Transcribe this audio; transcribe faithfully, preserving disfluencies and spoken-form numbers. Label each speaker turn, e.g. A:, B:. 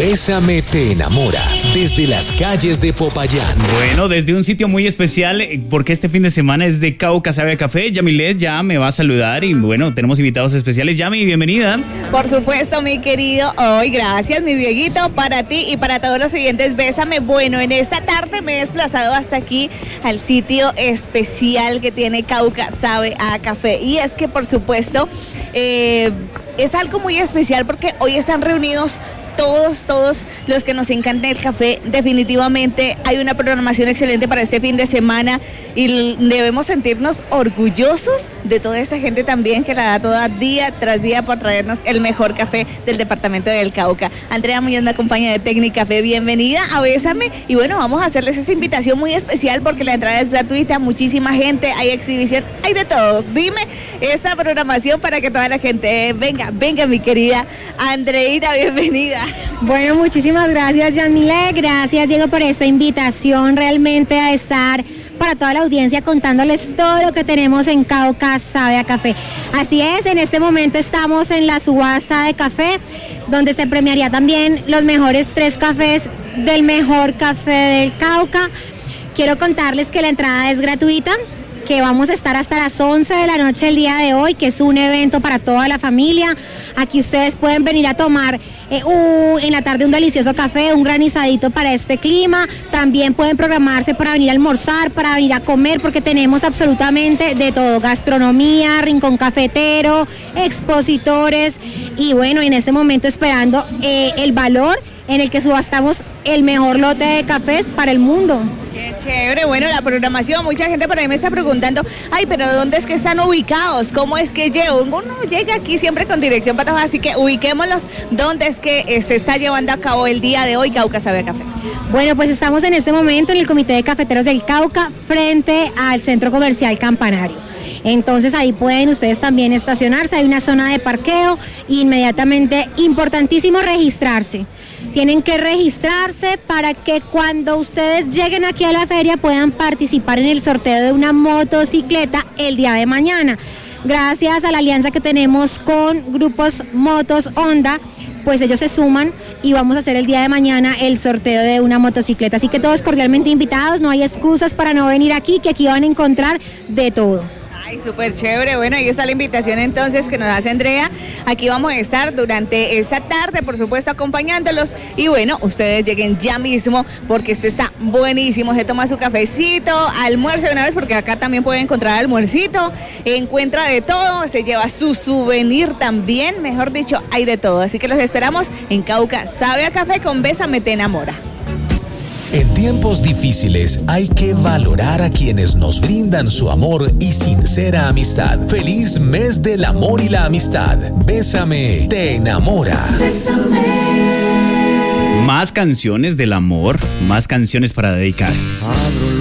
A: Bésame te enamora, desde las calles de Popayán.
B: Bueno, desde un sitio muy especial, porque este fin de semana es de Cauca Sabe a Café. Yamilet ya me va a saludar y bueno, tenemos invitados especiales. Yami, bienvenida.
C: Por supuesto, mi querido. Hoy, gracias, mi Dieguito, para ti y para todos los siguientes. Bésame. Bueno, en esta tarde me he desplazado hasta aquí al sitio especial que tiene Cauca Sabe a Café. Y es que, por supuesto, eh, es algo muy especial porque hoy están reunidos todos, todos los que nos encanta el café. Definitivamente hay una programación excelente para este fin de semana y debemos sentirnos orgullosos de toda esta gente también que la da toda día tras día por traernos el mejor café del departamento del Cauca. Andrea Muñoz me acompaña de Tecnicafé, bienvenida a Bésame. Y bueno, vamos a hacerles esa invitación muy especial porque la entrada es gratuita, muchísima gente, hay exhibición, hay de todo. Dime esta programación para que toda la gente eh, venga, venga mi querida Andreita, bienvenida.
D: Bueno, muchísimas gracias, Yamile, gracias Diego por esta invitación realmente a estar para toda la audiencia contándoles todo lo que tenemos en Cauca Sabe a Café. Así es, en este momento estamos en la subasta de café, donde se premiaría también los mejores tres cafés del mejor café del Cauca. Quiero contarles que la entrada es gratuita, que vamos a estar hasta las once de la noche el día de hoy, que es un evento para toda la familia. Aquí ustedes pueden venir a tomar eh, un, en la tarde un delicioso café, un granizadito para este clima. También pueden programarse para venir a almorzar, para venir a comer, porque tenemos absolutamente de todo: gastronomía, rincón cafetero, expositores. Y bueno, en este momento esperando eh, el valor en el que subastamos el mejor lote de cafés para el mundo.
C: Qué chévere, bueno, la programación, mucha gente por ahí me está preguntando, ay, pero ¿dónde es que están ubicados? ¿Cómo es que llego? Uno llega aquí siempre con dirección para todos, así que ubiquémoslos, ¿dónde es que eh, se está llevando a cabo el día de hoy Cauca Sabe a Café?
D: Bueno, pues estamos en este momento en el Comité de Cafeteros del Cauca, frente al Centro Comercial Campanario. Entonces ahí pueden ustedes también estacionarse, hay una zona de parqueo, inmediatamente, importantísimo registrarse. Tienen que registrarse para que cuando ustedes lleguen aquí a la feria puedan participar en el sorteo de una motocicleta el día de mañana. Gracias a la alianza que tenemos con grupos Motos Honda, pues ellos se suman y vamos a hacer el día de mañana el sorteo de una motocicleta. Así que todos cordialmente invitados, no hay excusas para no venir aquí, que aquí van a encontrar de todo.
C: Ay, súper chévere. Bueno, ahí está la invitación entonces que nos hace Andrea. Aquí vamos a estar durante esta tarde, por supuesto, acompañándolos. Y bueno, ustedes lleguen ya mismo porque este está buenísimo. Se toma su cafecito, almuerzo de una vez, porque acá también puede encontrar almuercito. Encuentra de todo, se lleva su souvenir también. Mejor dicho, hay de todo. Así que los esperamos en Cauca Sabe a Café con Bésame te enamora.
A: En tiempos difíciles hay que valorar a quienes nos brindan su amor y sincera amistad. Feliz mes del amor y la amistad. Bésame te enamora.
B: Más canciones del amor, más canciones para dedicar.